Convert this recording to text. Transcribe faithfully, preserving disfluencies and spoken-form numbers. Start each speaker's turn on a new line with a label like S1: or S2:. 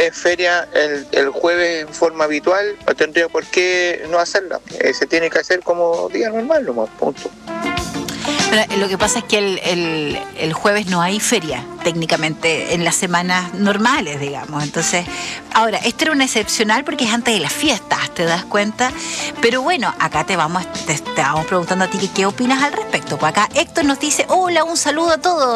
S1: es feria el, el jueves en forma habitual, no tendría por qué no hacerla. Eh, se tiene que hacer como día normal, nomás, punto.
S2: Pero lo que pasa es que el, el, el jueves no hay feria, técnicamente, en las semanas normales, digamos. Entonces, ahora, esto era una excepcional porque es antes de las fiestas, ¿te das cuenta? Pero bueno, acá te vamos, te, te vamos preguntando a ti que qué opinas al respecto. Pues acá Héctor nos dice, hola, un saludo a todos.